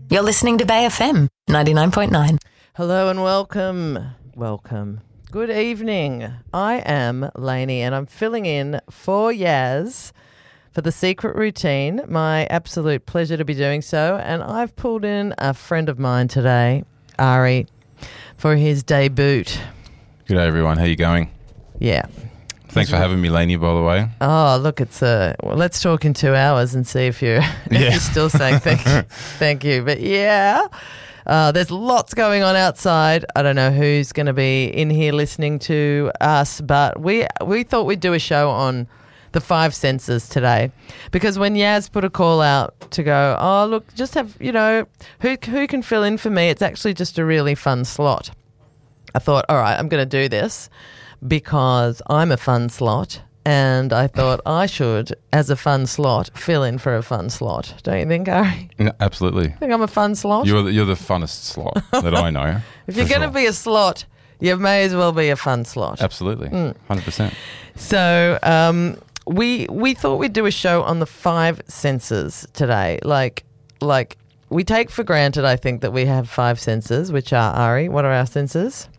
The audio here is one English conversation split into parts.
You're listening to Bay FM 99.9. Hello and welcome. Good evening. I am Lainey and I'm filling in for Yaz for The Secret Routine. My absolute pleasure to be doing so. And I've pulled in a friend of mine today, Ari, for his debut. G'day everyone, how you going? Yeah. Thanks for having me, Lainey, by the way. Oh, look, let's talk in 2 hours and see if you're, if you're still saying thank you. But yeah. There's lots going on outside. I don't know who's going to be in here listening to us, but we thought we'd do a show on the 5 senses today, because when Yaz put a call out to go, oh, look, just have, who can fill in for me? It's actually just a really fun slot. I thought, all right, I'm going to do this because I'm a fun slot. And I thought I should, as a fun slot, fill in for a fun slot. Don't you think, Ari? No, absolutely. I think I'm a fun slot. You're the funnest slot that I know. If you're going to be a slot, you may as well be a fun slot. Absolutely. 100%. So we thought we'd do a show on the 5 senses today. Like we take for granted, I think, that we have 5 senses, which are, Ari, what are our senses?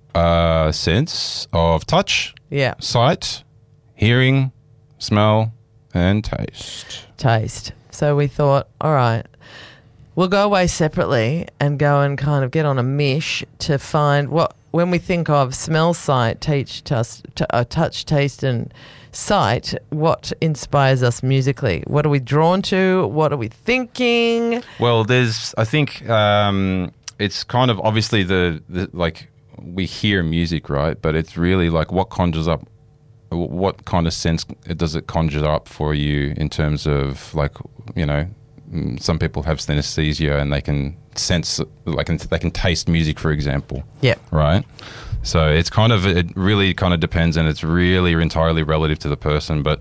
Sense of touch, Yeah. sight, hearing, smell, and taste. So we thought, all right, we'll go away separately and go and kind of get on a mish to find what, when we think of smell, sight, touch, taste, and sight, what inspires us musically? What are we drawn to? What are we thinking? Well, I think it's kind of obviously the like we hear music, right? But it's really like what conjures up. What kind of sense does it conjure up for you in terms of, like, some people have synesthesia and they can sense, like they can taste music, for example. Yeah. Right? So it really kind of depends, and it's really entirely relative to the person. But,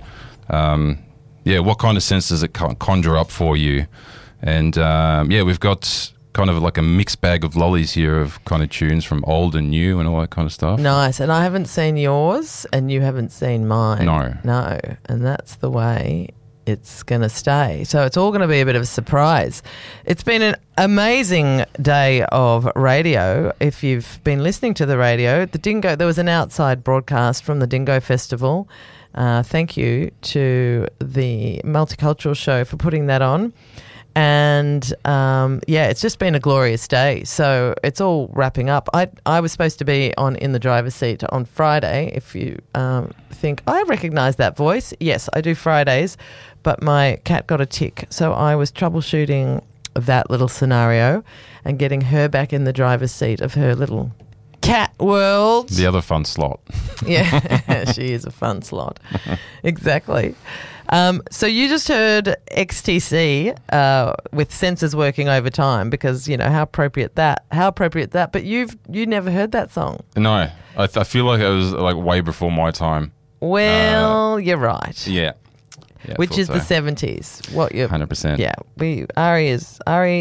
what kind of sense does it conjure up for you? And, we've got kind of like a mixed bag of lollies here of kind of tunes from old and new and all that kind of stuff. Nice. And I haven't seen yours and you haven't seen mine. No. And that's the way it's going to stay. So it's all going to be a bit of a surprise. It's been an amazing day of radio. If you've been listening to the radio, there was an outside broadcast from the Dingo Festival. Thank you to the Multicultural Show for putting that on. And, it's just been a glorious day. So it's all wrapping up. I was supposed to be in the driver's seat on Friday. If you think, I recognise that voice. Yes, I do Fridays, but my cat got a tick. So I was troubleshooting that little scenario and getting her back in the driver's seat of her little cat world. The other fun slot. Yeah, she is a fun slot. Exactly. So you just heard XTC with Senses Working Overtime, because how appropriate that. But you never heard that song. No, I feel like it was like way before my time. Well, you're right. Yeah. Which is the 70s. 100%. Yeah. Ari is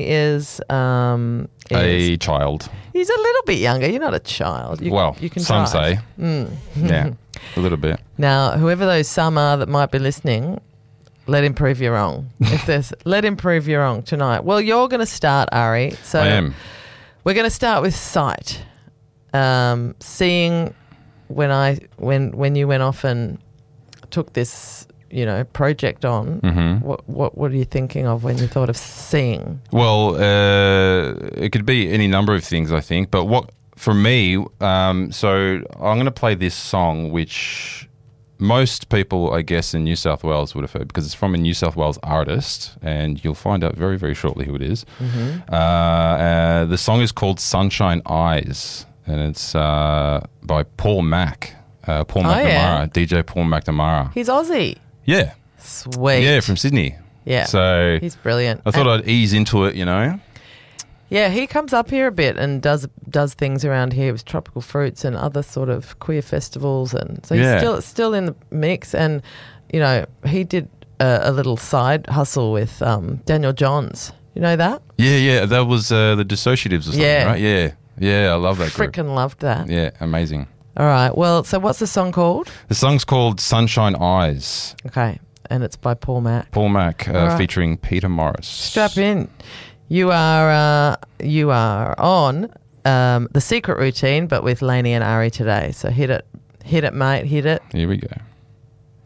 a child. He's a little bit younger. You're not a child. You can some drive. say. Yeah, a little bit. Now, whoever those some are that might be listening, let him prove you wrong. Let him prove you wrong tonight. Well, you're going to start, Ari. So I am. We're going to start with sight. Seeing when you went off and took this project on, what are you thinking of when you thought of seeing? Well, it could be any number of things, I think. But for me, so I'm going to play this song, which most people, I guess, in New South Wales would have heard, because it's from a New South Wales artist, and you'll find out very, very shortly who it is. The song is called Sunshine Eyes, and it's by Paul Mac. Paul McNamara, DJ Paul McNamara. He's Aussie. Yeah. Sweet. Yeah, from Sydney. Yeah. So he's brilliant. I thought I'd ease into it, Yeah, he comes up here a bit and does things around here with Tropical Fruits and other sort of queer festivals, and so he's still in the mix. And he did a little side hustle with Daniel Johns. You know that? Yeah. That was the Dissociatives or something, right? Yeah. I love that group. Freaking loved that. Yeah, amazing. All right. Well, so what's the song called? The song's called Sunshine Eyes. Okay. And it's by Paul Mac. Paul Mac, right, featuring Peter Morris. Strap in. You are on The Secret Routine, but with Lainey and Ari today. So hit it, mate, hit it. Here we go.